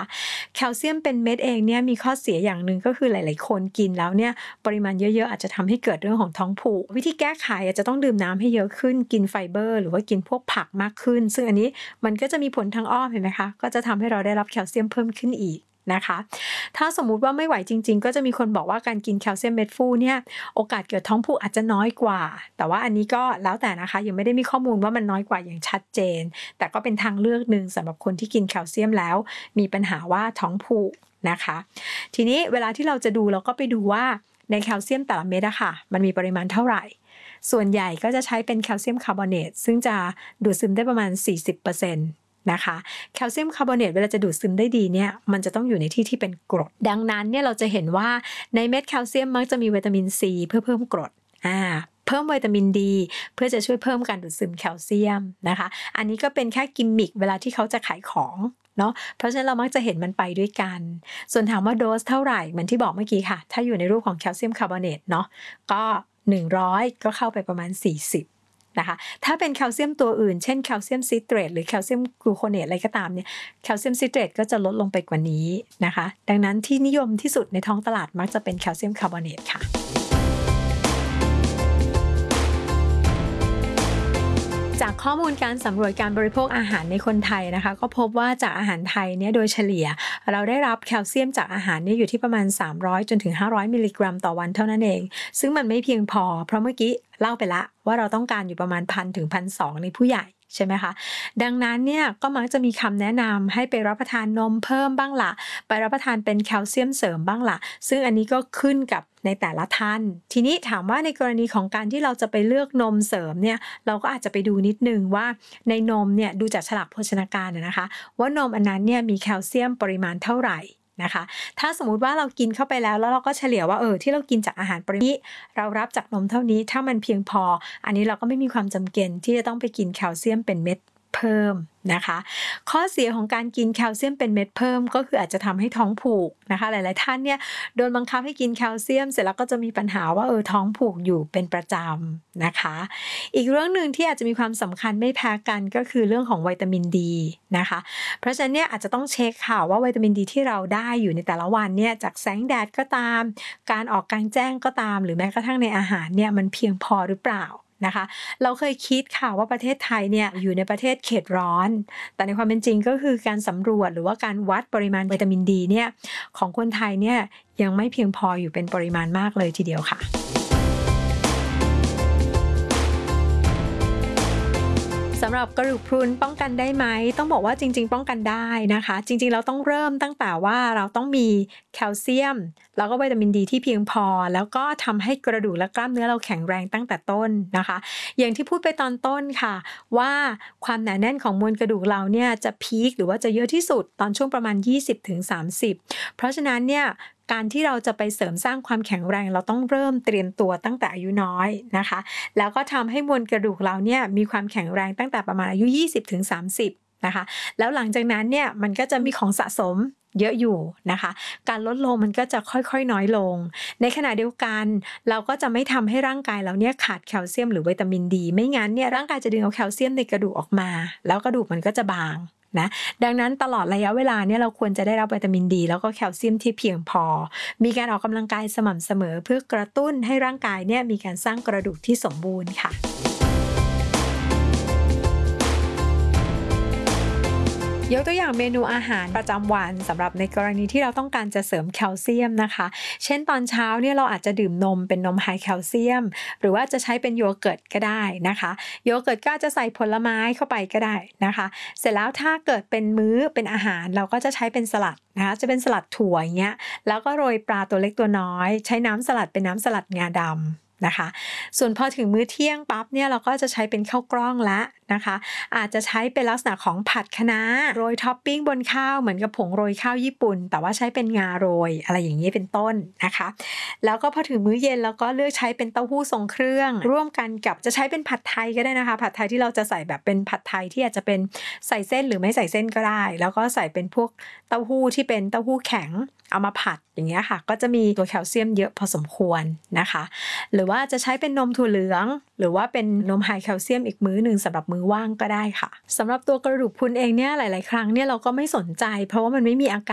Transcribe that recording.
แคลเซียมเป็นเม็ดเองเนี่ยมีข้อเสียอย่างหนึ่งก็คือหลายๆคนกินแล้วเนี่ยปริมาณเยอะๆอาจจะทำให้เกิดเรื่องของท้องผูกวิธีแก้ไขอาจจะต้องดื่มน้ำให้เยอะขึ้นกินไฟเบอร์หรือว่ากินพวกผักมากขึ้นซึ่งอันนี้มันก็จะมีผลทางอ้อมเห็นไหมคะก็จะทำให้เราได้รับแคลเซียมเพิ่มขึ้นอีกนะคะถ้าสมมุติว่าไม่ไหวจริงๆก็จะมีคนบอกว่าการกินแคลเซียมเม็ดฟูเนี่ยโอกาสเกิดท้องผูกอาจจะน้อยกว่าแต่ว่าอันนี้ก็แล้วแต่นะคะยังไม่ได้มีข้อมูลว่ามันน้อยกว่าอย่างชัดเจนแต่ก็เป็นทางเลือกนึงสำหรับคนที่กินแคลเซียมแล้วมีปัญหาว่าท้องผูกนะคะทีนี้เวลาที่เราจะดูเราก็ไปดูว่าในแคลเซียมแต่ละเม็ดอะค่ะมันมีปริมาณเท่าไหร่ส่วนใหญ่ก็จะใช้เป็นแคลเซียมคาร์บอเนตซึ่งจะดูดซึมได้ประมาณ 40%นะคะแคลเซียมคาร์บอเนตเวลาจะดูดซึมได้ดีเนี่ยมันจะต้องอยู่ในที่ที่เป็นกรดดังนั้นเนี่ยเราจะเห็นว่าในเม็ดแคลเซียมมักจะมีวิตามินซีเพื่อเพิ่มกรดเพิ่มวิตามินดีเพื่อจะช่วยเพิ่มการดูดซึมแคลเซียมนะคะอันนี้ก็เป็นแค่กิมมิคเวลาที่เขาจะขายของเนาะเพราะฉะนั้นเรามักจะเห็นมันไปด้วยกันส่วนถามว่าโดสเท่าไหร่เหมือนที่บอกเมื่อกี้ค่ะถ้าอยู่ในรูปของแคลเซียมคาร์บอเนตเนาะก็100ก็เข้าไปประมาณ40นะคะถ้าเป็นแคลเซียมตัวอื่นเช่นแคลเซียมซิเตรตหรือแคลเซียมกลูโคเนตอะไรก็ตามเนี่ยแคลเซียมซิเตรตก็จะลดลงไปกว่านี้นะคะดังนั้นที่นิยมที่สุดในท้องตลาดมักจะเป็นแคลเซียมคาร์บอเนตค่ะจากข้อมูลการสำรวจการบริโภคอาหารในคนไทยนะคะก็พบว่าจากอาหารไทยเนี่ยโดยเฉลี่ยเราได้รับแคลเซียมจากอาหารเนี่ยอยู่ที่ประมาณ300จนถึง500มิลลิกรัมต่อวันเท่านั้นเองซึ่งมันไม่เพียงพอเพราะเมื่อกี้เล่าไปละว่าเราต้องการอยู่ประมาณ 1,000 ถึง 1,200 ในผู้ใหญ่ใช่ไหมคะดังนั้นเนี่ยก็มักจะมีคำแนะนำให้ไปรับประทานนมเพิ่มบ้างละไปรับประทานเป็นแคลเซียมเสริมบ้างละซึ่งอันนี้ก็ขึ้นกับในแต่ละท่านทีนี้ถามว่าในกรณีของการที่เราจะไปเลือกนมเสริมเนี่ยเราก็อาจจะไปดูนิดนึงว่าในนมเนี่ยดูจากฉลากโภชนาการนะคะว่านมอันนั้นเนี่ยมีแคลเซียมปริมาณเท่าไหร่นะคะถ้าสมมุติว่าเรากินเข้าไปแล้วเราก็เฉลี่ยว่าที่เรากินจากอาหารปริมาณนี้เรารับจากนมเท่านี้ถ้ามันเพียงพออันนี้เราก็ไม่มีความจำเป็นที่จะต้องไปกินแคลเซียมเป็นเม็ดเพิ่มนะคะข้อเสียของการกินแคลเซียมเป็นเม็ดเพิ่มก็คืออาจจะทำให้ท้องผูกนะคะหลายๆท่านเนี่ยโดนบังคับให้กินแคลเซียมเสร็จแล้วก็จะมีปัญหาว่าท้องผูกอยู่เป็นประจำนะคะอีกเรื่องนึงที่อาจจะมีความสำคัญไม่แพ้กันก็คือเรื่องของวิตามินดีนะคะเพราะฉะนั้นเนี่ยอาจจะต้องเช็คค่ะว่าวิตามินดีที่เราได้อยู่ในแต่ละวันเนี่ยจากแสงแดดก็ตามการออกกลางแจ้งก็ตามหรือแม้กระทั่งในอาหารเนี่ยมันเพียงพอหรือเปล่านะคะเราเคยคิดค่ะว่าประเทศไทยเนี่ยอยู่ในประเทศเขตร้อนแต่ในความเป็นจริงก็คือการสำรวจหรือว่าการวัดปริมาณวิตามินดีเนี่ยของคนไทยเนี่ยยังไม่เพียงพออยู่เป็นปริมาณมากเลยทีเดียวค่ะสำหรับกระดูกพรุนป้องกันได้ไหมต้องบอกว่าจริงๆป้องกันได้นะคะจริงๆเราต้องเริ่มตั้งแต่ว่าเราต้องมีแคลเซียมแล้วก็วิตามินดีที่เพียงพอแล้วก็ทำให้กระดูกและกล้ามเนื้อเราแข็งแรงตั้งแต่ต้นนะคะอย่างที่พูดไปตอนต้นค่ะว่าความหนาแน่นของมวลกระดูกเราเนี่ยจะพีคหรือว่าจะเยอะที่สุดตอนช่วงประมาณ 20-30 เพราะฉะนั้นเนี่ยการที่เราจะไปเสริมสร้างความแข็งแรงเราต้องเริ่มเตรียมตัวตั้งแต่อายุน้อยนะคะแล้วก็ทำให้มวลกระดูกเราเนี่ยมีความแข็งแรงตั้งแต่ประมาณอายุ 20-30 นะคะแล้วหลังจากนั้นเนี่ยมันก็จะมีของสะสมเยอะอยู่นะคะการลดลงมันก็จะค่อยๆน้อยลงในขณะเดียวกันเราก็จะไม่ทำให้ร่างกายเราเนี่ยขาดแคลเซียมหรือวิตามินดีไม่งั้นเนี่ยร่างกายจะดึงเอาแคลเซียมในกระดูกออกมาแล้วกระดูกมันก็จะบางนะดังนั้นตลอดระยะเวลาเนี่ยเราควรจะได้รับวิตามินดีแล้วก็แคลเซียมที่เพียงพอมีการออกกำลังกายสม่ำเสมอเพื่อกระตุ้นให้ร่างกายเนี่ยมีการสร้างกระดูกที่สมบูรณ์ค่ะยกตัวอย่างเมนูอาหารประจำวันสำหรับในกรณีที่เราต้องการจะเสริมแคลเซียมนะคะเช่นตอนเช้าเนี่ยเราอาจจะดื่มนมเป็นนมไฮแคลเซียมหรือว่าจะใช้เป็นโยเกิร์ตก็ได้นะคะโยเกิร์ตก็จะใส่ผลไม้เข้าไปก็ได้นะคะเสร็จแล้วถ้าเกิดเป็นมื้อเป็นอาหารเราก็จะใช้เป็นสลัดนะคะจะเป็นสลัดถั่วอย่างเงี้ยแล้วก็โรยปลาตัวเล็กตัวน้อยใช้น้ำสลัดเป็นน้ำสลัดงาดำนะคะส่วนพอถึงมื้อเที่ยงปั๊บเนี่ยเราก็จะใช้เป็นข้าวกล้องละนะคะอาจจะใช้เป็นลักษณะของผัดคะน้าโรยท็อปปิ้งบนข้าวเหมือนกับผงโรยข้าวญี่ปุ่นแต่ว่าใช้เป็นงาโรยอะไรอย่างนี้เป็นต้นนะคะแล้วก็พอถึงมื้อเย็นเราก็เลือกใช้เป็นเต้าหู้ทรงเครื่องร่วมกันกับจะใช้เป็นผัดไทยก็ได้นะคะผัดไทยที่เราจะใส่แบบเป็นผัดไทยที่อาจจะเป็นใส่เส้นหรือไม่ใส่เส้นก็ได้แล้วก็ใส่เป็นพวกเต้าหู้ที่เป็นเต้าหู้แข็งเอามาผัดอย่างเงี้ยค่ะก็จะมีตัวแคลเซียมเยอะพอสมควรนะคะหรือว่าจะใช้เป็นนมถั่วเหลืองหรือว่าเป็นนมไฮแคลเซียมอีกมื้อนึงสำหรับมื้อว่างก็ได้ค่ะสำหรับตัวกระดูกพรุนเองเนี่ยหลายๆครั้งเนี่ยเราก็ไม่สนใจเพราะว่ามันไม่มีอาการ